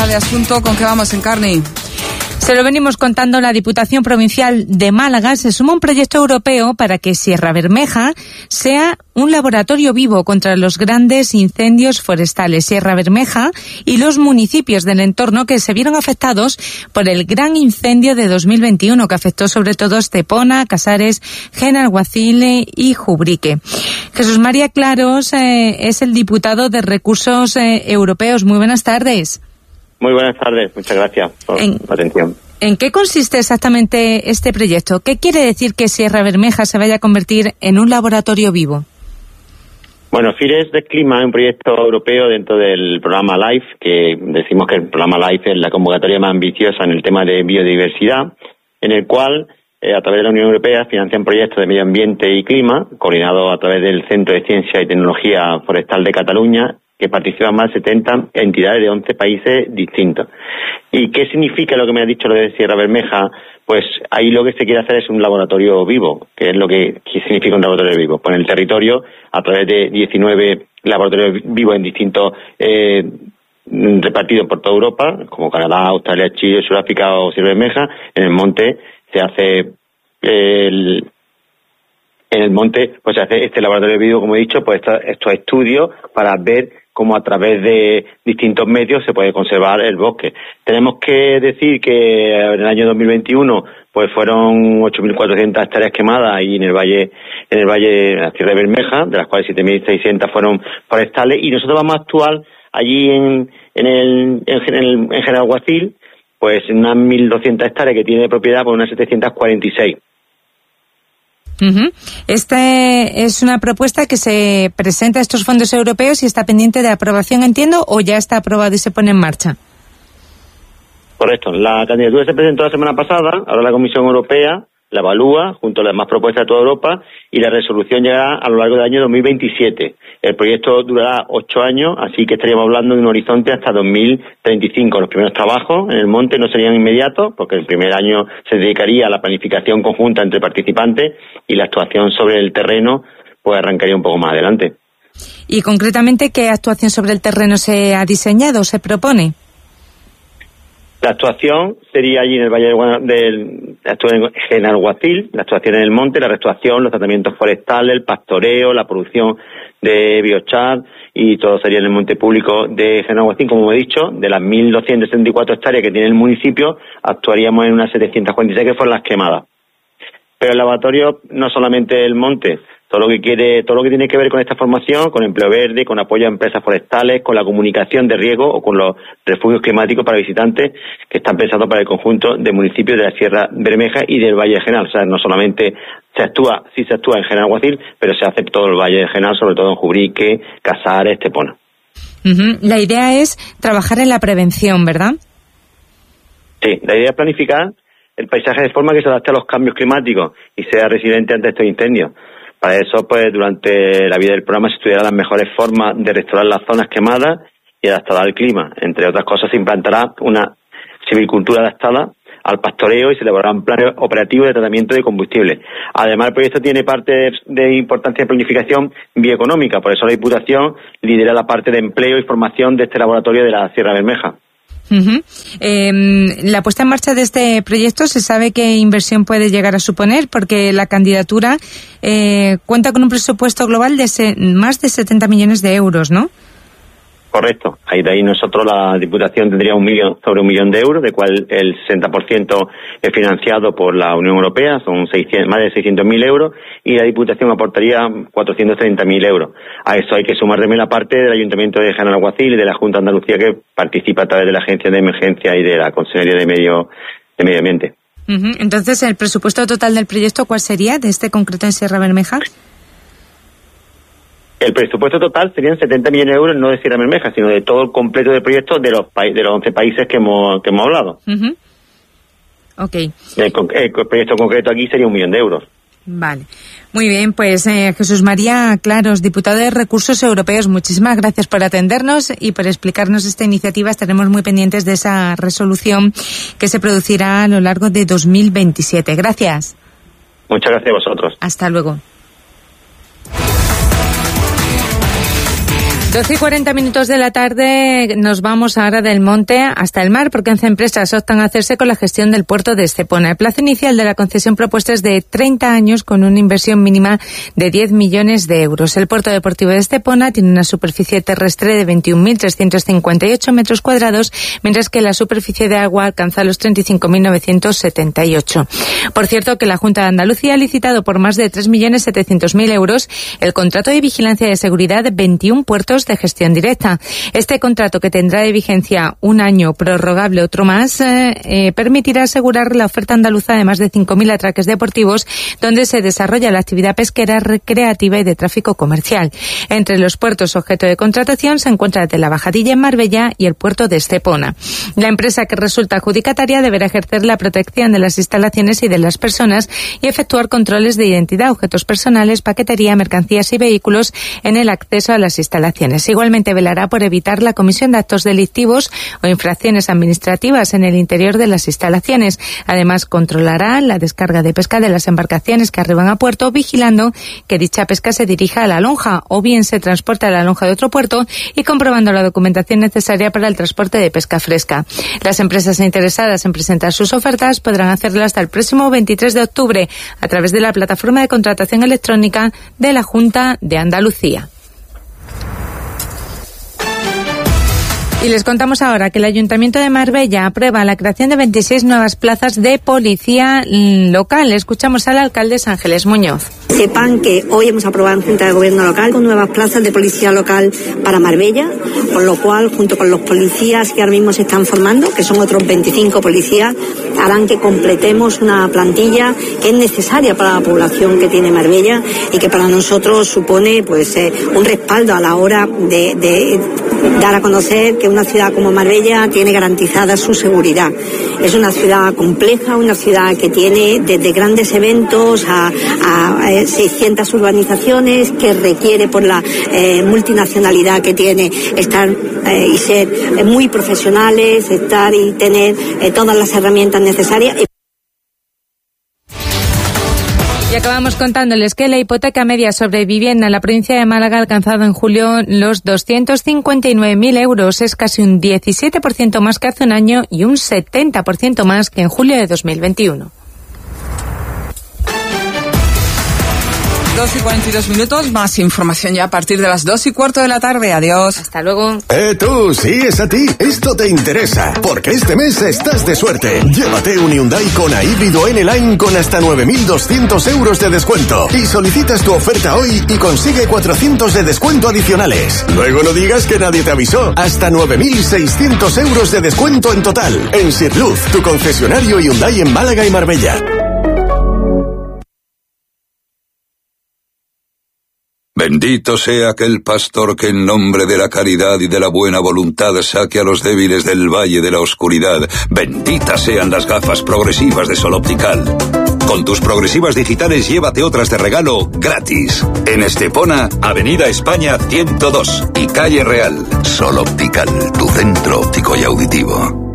de asunto con que vamos, Encarni. Se lo venimos contando, la Diputación Provincial de Málaga se suma a un proyecto europeo para que Sierra Bermeja sea un laboratorio vivo contra los grandes incendios forestales. Sierra Bermeja y los municipios del entorno que se vieron afectados por el gran incendio de 2021 que afectó sobre todo Estepona, Casares, Genalguacil y Jubrique. Jesús María Claros es el diputado de Recursos Europeos. Muy buenas tardes. Muy buenas tardes, muchas gracias por la atención. ¿En qué consiste exactamente este proyecto? ¿Qué quiere decir que Sierra Bermeja se vaya a convertir en un laboratorio vivo? Bueno, FIRES de Clima es un proyecto europeo dentro del programa LIFE, que decimos que el programa LIFE es la convocatoria más ambiciosa en el tema de biodiversidad, en el cual, a través de la Unión Europea, financian proyectos de medio ambiente y clima, coordinados a través del Centro de Ciencia y Tecnología Forestal de Cataluña, que participan más de 70 entidades de 11 países distintos. ¿Y qué significa lo que me ha dicho lo de Sierra Bermeja? Pues ahí lo que se quiere hacer es un laboratorio vivo. ¿Qué es lo que significa un laboratorio vivo? Pues en el territorio, a través de 19 laboratorios vivos en distintos repartidos por toda Europa, como Canadá, Australia, Chile, Sudáfrica o Sierra Bermeja, en el monte se hace pues se hace este laboratorio vivo, como he dicho, pues estos estudios para ver cómo a través de distintos medios se puede conservar el bosque. Tenemos que decir que en el año 2021 pues fueron 8.400 hectáreas quemadas y en el valle de la Sierra de Bermeja, de las cuales 7.600 fueron forestales, y nosotros vamos a actuar allí en Genalguacil, pues unas 1.200 hectáreas que tiene de propiedad, por unas 746. Esta es una propuesta que se presenta a estos fondos europeos y está pendiente de aprobación, entiendo, o ya está aprobado y se pone en marcha. Correcto. La candidatura se presentó la semana pasada, ahora la Comisión Europea la evalúa junto a las demás propuestas de toda Europa y la resolución llegará a lo largo del año 2027. El proyecto durará 8 años, así que estaríamos hablando de un horizonte hasta 2035. Los primeros trabajos en el monte no serían inmediatos, porque el primer año se dedicaría a la planificación conjunta entre participantes y la actuación sobre el terreno pues arrancaría un poco más adelante. Y concretamente, ¿qué actuación sobre el terreno se ha diseñado o se propone? La actuación sería allí en el Valle del Genalguacil, la actuación en el monte, la reactuación, los tratamientos forestales, el pastoreo, la producción de biochar, y todo sería en el monte público de Genalguacil, como he dicho. De las 1.274 hectáreas que tiene el municipio, actuaríamos en unas 746 que fueron las quemadas. Pero el laboratorio no solamente el monte, todo lo que tiene que ver con esta formación, con empleo verde, con apoyo a empresas forestales, con la comunicación de riego o con los refugios climáticos para visitantes que están pensados para el conjunto de municipios de la Sierra Bermeja y del Valle de Genal. O sea, no solamente se actúa en Genalguacil, pero se hace todo el Valle de Genal, sobre todo en Jubrique, Casares, Estepona. La idea es trabajar en la prevención, ¿verdad? Sí, la idea es planificar el paisaje de forma que se adapte a los cambios climáticos y sea resiliente ante estos incendios. Para eso, pues, durante la vida del programa se estudiarán las mejores formas de restaurar las zonas quemadas y adaptadas al clima. Entre otras cosas, se implantará una silvicultura adaptada al pastoreo y se elaborarán planes operativos de tratamiento de combustible. Además, el proyecto tiene parte de importancia de planificación bioeconómica, por eso la Diputación lidera la parte de empleo y formación de este laboratorio de la Sierra Bermeja. La puesta en marcha de este proyecto, ¿se sabe qué inversión puede llegar a suponer? Porque la candidatura cuenta con un presupuesto global de más de 70 millones de euros, ¿no? Correcto. Ahí de ahí nosotros, la Diputación, tendría sobre 1 millón de euros, de cual el 60% es financiado por la Unión Europea, son más de 600.000 euros, y la Diputación aportaría 430.000 euros. A eso hay que sumar también la parte del Ayuntamiento de Genalguacil y de la Junta de Andalucía, que participa a través de la Agencia de Emergencia y de la Consejería de Medio Ambiente. Entonces, ¿el presupuesto total del proyecto cuál sería, de este concreto en Sierra Bermeja? El presupuesto total serían 70 millones de euros, no de Sierra Bermeja, sino de todo el completo del proyecto de los 11 países que hemos hablado. Okay. El proyecto concreto aquí sería 1 millón de euros. Vale. Muy bien, pues Jesús María Claros, diputado de Recursos Europeos, muchísimas gracias por atendernos y por explicarnos esta iniciativa. Estaremos muy pendientes de esa resolución que se producirá a lo largo de 2027. Gracias. Muchas gracias a vosotros. Hasta luego. 12:40 de la tarde, nos vamos ahora del monte hasta el mar, porque 11 empresas optan a hacerse con la gestión del puerto de Estepona. El plazo inicial de la concesión propuesta es de 30 años con una inversión mínima de 10 millones de euros. El puerto deportivo de Estepona tiene una superficie terrestre de 21.358 metros cuadrados, mientras que la superficie de agua alcanza los 35.978. Por cierto, que la Junta de Andalucía ha licitado por más de 3.700.000 euros el contrato de vigilancia y de seguridad de 21 puertos de gestión directa. Este contrato, que tendrá de vigencia un año, prorrogable otro más, permitirá asegurar la oferta andaluza de más de 5.000 atraques deportivos donde se desarrolla la actividad pesquera, recreativa y de tráfico comercial. Entre los puertos objeto de contratación se encuentra el de La Bajadilla en Marbella y el puerto de Estepona. La empresa que resulta adjudicataria deberá ejercer la protección de las instalaciones y de las personas y efectuar controles de identidad, objetos personales, paquetería, mercancías y vehículos en el acceso a las instalaciones. Igualmente velará por evitar la comisión de actos delictivos o infracciones administrativas en el interior de las instalaciones. Además, controlará la descarga de pesca de las embarcaciones que arriban a puerto, vigilando que dicha pesca se dirija a la lonja o bien se transporta a la lonja de otro puerto y comprobando la documentación necesaria para el transporte de pesca fresca. Las empresas interesadas en presentar sus ofertas podrán hacerlo hasta el próximo 23 de octubre a través de la plataforma de contratación electrónica de la Junta de Andalucía. Y les contamos ahora que el Ayuntamiento de Marbella aprueba la creación de 26 nuevas plazas de policía local. Escuchamos al alcalde Ángeles Muñoz. Sepan que hoy hemos aprobado en Junta de Gobierno local con nuevas plazas de policía local para Marbella, con lo cual, junto con los policías que ahora mismo se están formando, que son otros 25 policías, harán que completemos una plantilla que es necesaria para la población que tiene Marbella y que para nosotros supone un respaldo a la hora de dar a conocer que una ciudad como Marbella tiene garantizada su seguridad. Es una ciudad compleja, una ciudad que tiene desde grandes eventos a 600 urbanizaciones, que requiere, por la multinacionalidad que tiene, estar y ser muy profesionales, estar y tener todas las herramientas necesarias. Y acabamos contándoles que la hipoteca media sobre vivienda en la provincia de Málaga ha alcanzado en julio los 259.000 euros. Es casi un 17% más que hace un año y un 70% más que en julio de 2021. 12:42, más información ya a partir de las 2:15 de la tarde. Adiós. Hasta luego. Tú, sí, es a ti. Esto te interesa, porque este mes estás de suerte. Llévate un Hyundai Kona híbrido N-Line con hasta 9.200 euros de descuento. Y solicitas tu oferta hoy y consigue 400 de descuento adicionales. Luego no digas que nadie te avisó. Hasta 9.600 euros de descuento en total. En Sirluz, tu concesionario Hyundai en Málaga y Marbella. Bendito sea aquel pastor que en nombre de la caridad y de la buena voluntad saque a los débiles del valle de la oscuridad. Benditas sean las gafas progresivas de Sol Optical. Con tus progresivas digitales llévate otras de regalo gratis. En Estepona, Avenida España 102 y Calle Real. Sol Optical, tu centro óptico y auditivo.